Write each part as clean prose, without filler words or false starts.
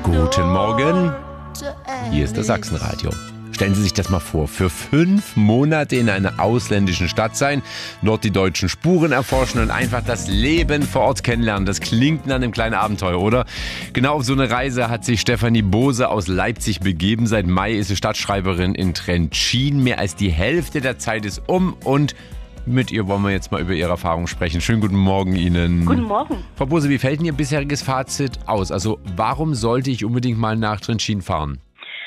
Guten Morgen, hier ist das Sachsenradio. Stellen Sie sich das mal vor, für 5 Monate in einer ausländischen Stadt sein, dort die deutschen Spuren erforschen und einfach das Leben vor Ort kennenlernen. Das klingt nach einem kleinen Abenteuer, oder? Genau auf so eine Reise hat sich Stefanie Bose aus Leipzig begeben. Seit Mai ist sie Stadtschreiberin in Trenčín. Mehr als die Hälfte der Zeit ist um und mit ihr wollen wir jetzt mal über ihre Erfahrungen sprechen. Schönen guten Morgen Ihnen. Guten Morgen. Frau Bose, wie fällt denn Ihr bisheriges Fazit aus? Also warum sollte ich unbedingt mal nach Trenčín fahren?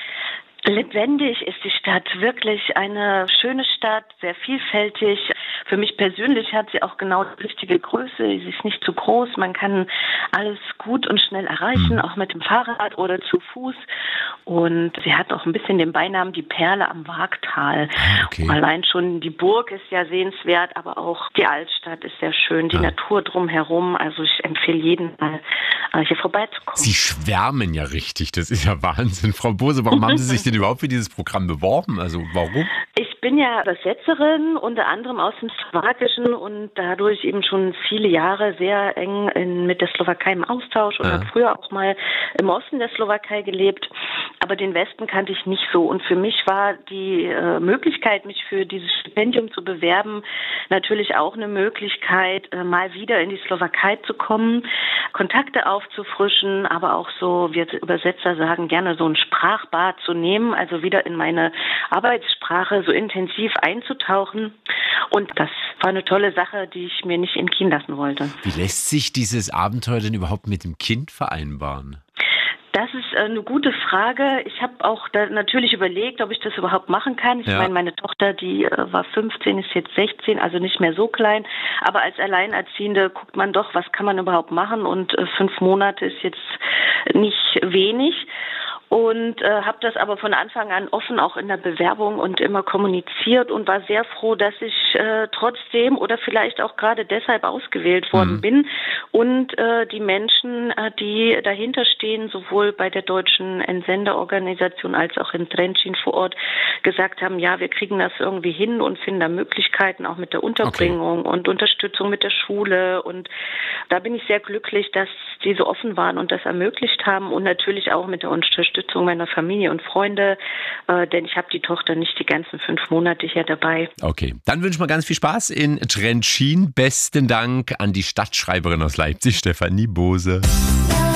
Lebendig ist die Stadt, wirklich eine schöne Stadt, sehr vielfältig. Für mich persönlich hat sie auch genau die richtige Größe. Sie ist nicht zu groß, man kann alles gut und schnell erreichen, auch mit dem Fahrrad oder zu Fuß. Und sie hat auch ein bisschen den Beinamen die Perle am Waagtal. Okay. Allein schon die Burg ist ja sehenswert, aber auch die Altstadt ist sehr schön, die Natur drumherum. Also ich empfehle jedem mal, hier vorbeizukommen. Sie schwärmen ja richtig, das ist ja Wahnsinn. Frau Bose, warum haben Sie sich denn überhaupt für dieses Programm beworben? Also warum? Ich bin ja Übersetzerin, unter anderem aus dem Slowakischen und dadurch eben schon viele Jahre sehr eng mit der Slowakei im Austausch und habe früher auch mal im Osten der Slowakei gelebt. Aber den Westen kannte ich nicht so. Und für mich war die Möglichkeit, mich für dieses Stipendium zu bewerben, natürlich auch eine Möglichkeit, mal wieder in die Slowakei zu kommen, Kontakte aufzufrischen, aber auch so, wir Übersetzer sagen, gerne so ein Sprachbad zu nehmen, also wieder in meine Arbeitssprache so intensiv einzutauchen. Und das war eine tolle Sache, die ich mir nicht entgehen lassen wollte. Wie lässt sich dieses Abenteuer denn überhaupt mit dem Kind vereinbaren? Das ist eine gute Frage. Ich habe auch da natürlich überlegt, ob ich das überhaupt machen kann. Ich meine, meine Tochter, die war 15, ist jetzt 16, also nicht mehr so klein. Aber als Alleinerziehende guckt man doch, was kann man überhaupt machen? Und 5 Monate ist jetzt nicht wenig. Und habe das aber von Anfang an offen auch in der Bewerbung und immer kommuniziert und war sehr froh, dass ich trotzdem oder vielleicht auch gerade deshalb ausgewählt worden bin und die Menschen, die dahinter stehen, sowohl bei der deutschen Entsenderorganisation als auch in Trenčín vor Ort, gesagt haben, ja, wir kriegen das irgendwie hin und finden da Möglichkeiten auch mit der Unterbringung und Unterstützung mit der Schule. Und da bin ich sehr glücklich, dass die so offen waren und das ermöglicht haben und natürlich auch mit der Unterstützung meiner Familie und Freunde, denn ich habe die Tochter nicht die ganzen 5 Monate hier dabei. Okay, dann wünschen wir ganz viel Spaß in Trenčín. Besten Dank an die Stadtschreiberin aus Leipzig, Stefanie Bose.